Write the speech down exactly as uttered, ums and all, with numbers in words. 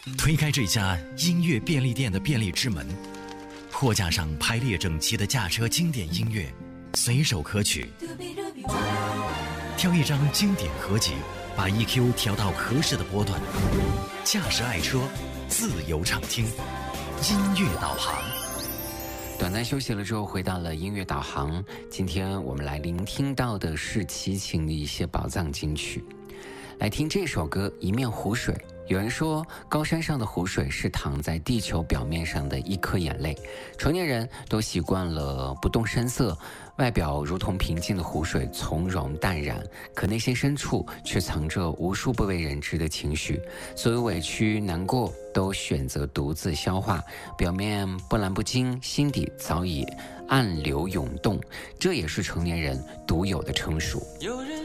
推开这家音乐便利店的便利之门，货架上排列整齐的驾车经典音乐，随手可取。挑一张经典合集，把 E Q 调到合适的波段，驾驶爱车，自由畅听，音乐导航。 短暂休息了之后，回到了音乐导航。今天我们来聆听到的是齐秦的一些宝藏金曲。来听这首歌《一面湖水》。有人说，高山上的湖水是躺在地球表面上的一颗眼泪。成年人都习惯了不动声色，外表如同平静的湖水，从容淡然，可内心深处却藏着无数不为人知的情绪。所有委屈难过都选择独自消化，表面波澜不惊，心底早已暗流涌动。这也是成年人独有的成熟。 有人